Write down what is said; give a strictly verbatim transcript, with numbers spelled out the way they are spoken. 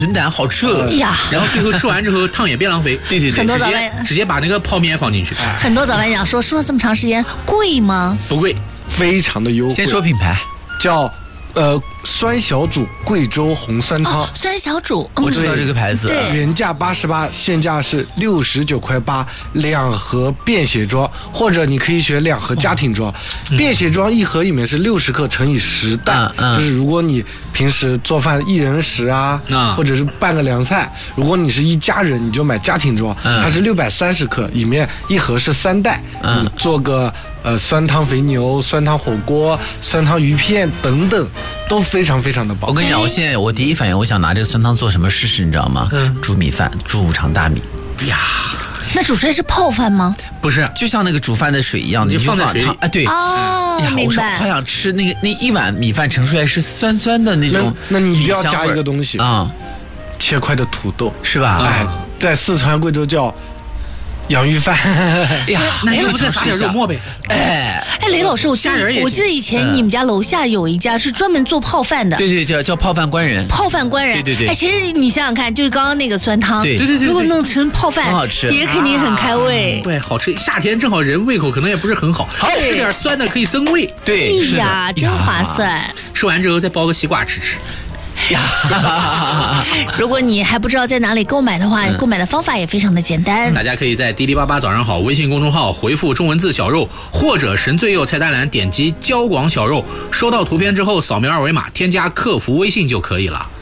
真的好吃呀。 然后最后吃完之后汤也别浪费， 对对对， 很多直早饭接直接把那个泡面放进去， 很多早饭讲说说了这么长时间贵吗？ 不贵， 非常的优惠。 先说品牌， 叫呃酸小煮贵州红酸汤。 哦，酸小煮， 我知道这个牌子， 对原价八十八，现价是六十九块八，两盒便携装，或者你可以选两盒家庭装。嗯、便携装一盒里面是六十克乘以十袋， 嗯嗯、 就是如果你平时做饭一人食啊， 嗯、 或者是拌个凉菜，如果你是一家人，你就买家庭装， 嗯、 它是六百三十克，里面一盒是三袋， 嗯、 你做个呃酸汤肥牛、酸汤火锅、酸汤鱼片等等，都非常非常的棒。 我跟你讲，我现在我第一反应，我想拿这个酸汤做什么试试，你知道吗？嗯，煮米饭，煮五常大米。呀， 那煮出来是泡饭吗？ 不是，就像那个煮饭的水一样， 你就放在水里啊，对。 哦， 呀， 明白。 我好想吃那个那一碗米饭盛出来是酸酸的那种， 那, 那你一定要加一个东西啊、嗯， 切块的土豆， 是吧？ 哎，在四川贵州叫洋芋饭。 哎呀， 那要不再撒点肉末呗？ 哎哎，雷老师，我记得我记得以前你们家楼下有一家是专门做泡饭的， 对对，叫叫泡饭官人。 泡饭官人， 对对对。 哎，其实你想想看，就是刚刚那个酸汤， 对对对对， 如果弄成泡饭， 很好吃， 也肯定很开胃。 对，好吃。夏天正好人胃口可能也不是很好，吃点酸的可以增胃。 对， 哎呀，真划算。 吃完之后再包个西瓜吃吃。 如果你还不知道在哪里购买的话，嗯、购买的方法也非常的简单。 大家可以在滴滴八八早上好微信公众号回复中文字小肉，或者神最右菜单栏点击交广小肉，收到图片之后扫描二维码添加客服微信就可以了。